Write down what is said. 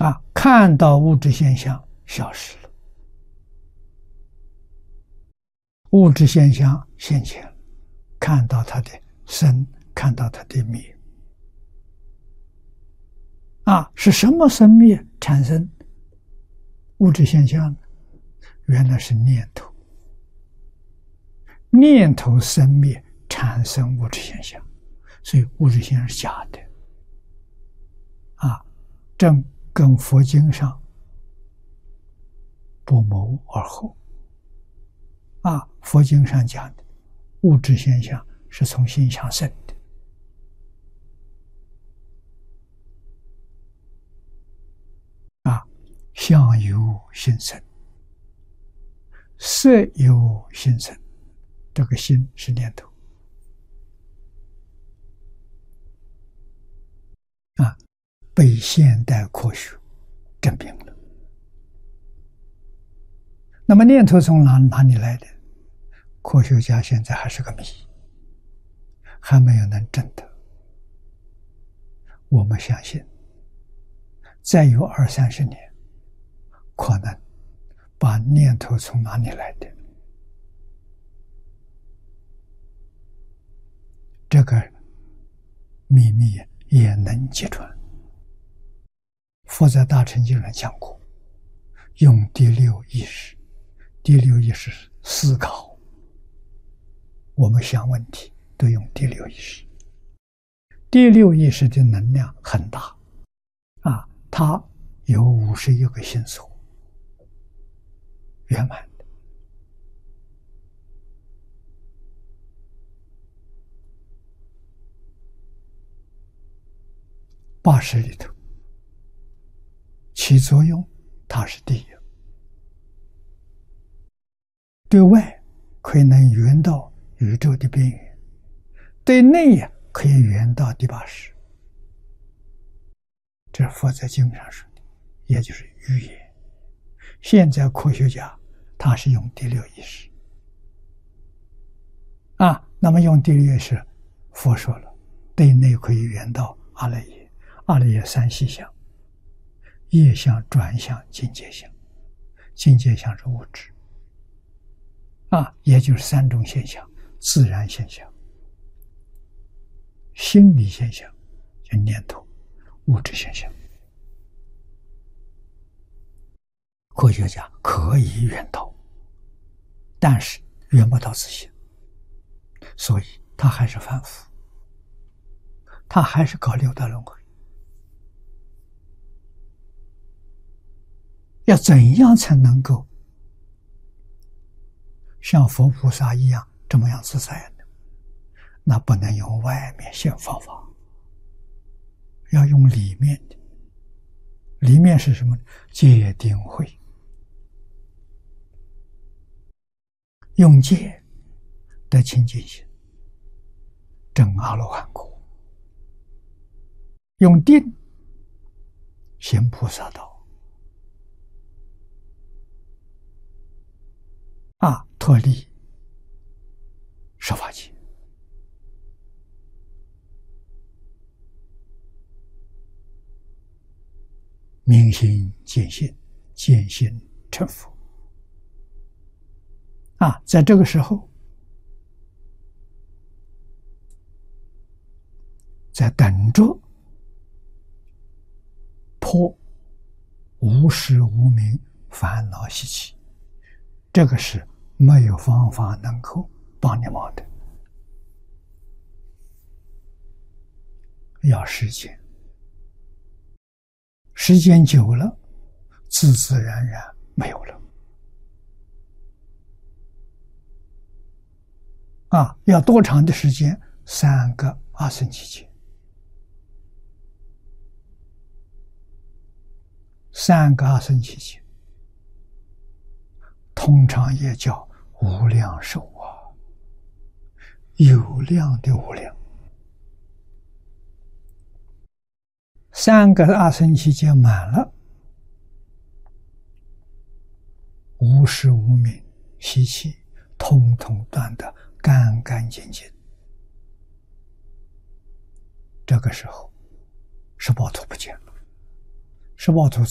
看到物质现象消失了，物质现象现前了，看到它的生，看到它的灭。是什么生灭产生物质现象呢？原来是念头，念头生灭产生物质现象，所以物质现象是假的。正跟佛经上不谋而合。佛经上讲的物质现象是从心想生的。相由心生，色由心生，这个心是念头。被现代科学证明了。那么念头从哪里来的？科学家现在还是个谜，还没有能证得。我们相信再有20-30年，可能把念头从哪里来的这个秘密也能揭穿。佛在大乘经上讲过，用第六意识，第六意识是思考，我们想问题都用第六意识。第六意识的能量很大它有51个心所圆满的。80里头起作用，它是第一。对外可以能圆到宇宙的边缘，对内可以圆到第80。这是佛在经上说的，也就是语言。现在科学家他是用第六意识那么用第六意识，佛说了，对内可以圆到阿赖耶，阿赖耶3细相，业相、转相、境界相。境界相是物质也就是3种现象：自然现象、心理现象就念头，物质现象。科学家可以圆到，但是圆不到自性，所以他还是反复，他还是搞六道轮回。要怎样才能够像佛菩萨一样这么样自在呢？那不能用外面现方法，要用里面的。里面是什么？戒定慧。用戒得清净心，证阿罗汉果；用定行菩萨道。脱离十法界。明心见性，见性成佛。在这个时候，在等着破无始无明烦恼习气，这个是没有方法能够帮你忙的，要时间。时间久了，自自然然没有了。要多长的时间？3个阿僧祇劫。3个阿僧祇劫通常也叫无量寿有量的无量。3个阿僧祇劫满了，无始无明习气通通断得干干净净。这个时候十报图不见了，十报图